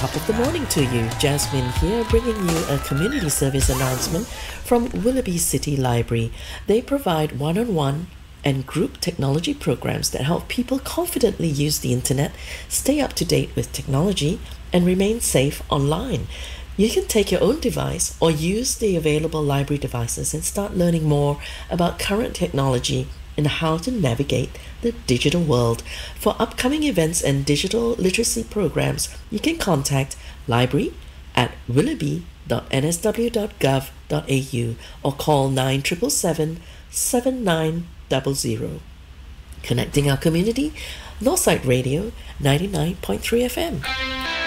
Top of the morning to you. Jasmine here, bringing you a community service announcement from Willoughby City Library. They provide one-on-one and group technology programs that help people confidently use the internet, stay up to date with technology, and remain safe online. You can take your own device or use the available library devices and start learning more about current technology and how to navigate the digital world. For upcoming events and digital literacy programs, you can contact library at willoughby.nsw.gov.au or call 9777 7900. Connecting our community, Northside Radio 99.3 FM.